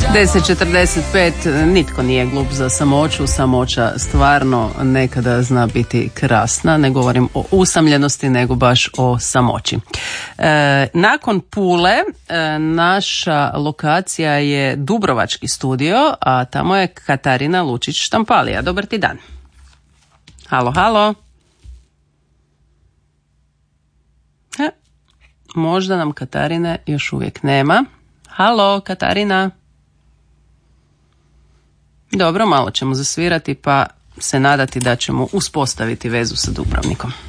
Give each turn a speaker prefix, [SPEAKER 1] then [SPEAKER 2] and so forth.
[SPEAKER 1] 10:45, nitko nije glup za samoću, samoća stvarno nekada zna biti krasna, ne govorim o usamljenosti nego baš o samoći. Nakon Pule, naša lokacija je Dubrovački studio, a tamo je Katarina Lučić-Štampalija. Dobar ti dan. Halo, halo. Možda nam Katarine još uvijek nema. Halo, Katarina. Dobro, malo ćemo zasvirati pa se nadati da ćemo uspostaviti vezu sa Dubrovnikom.